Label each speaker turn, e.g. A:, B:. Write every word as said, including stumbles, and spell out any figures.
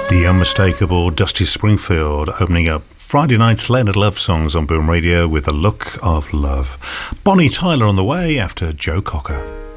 A: The unmistakable Dusty Springfield opening up Friday night's Leonard Love Songs on Boom Radio with A Look of Love. Bonnie Tyler on the way after Joe Cocker.